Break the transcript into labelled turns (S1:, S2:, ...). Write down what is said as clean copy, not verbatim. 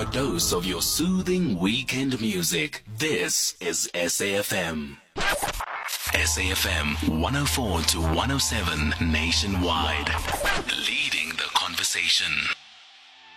S1: a dose of your soothing weekend music. This is SAFM. SAFM 104 to 107 nationwide. Leading the conversation.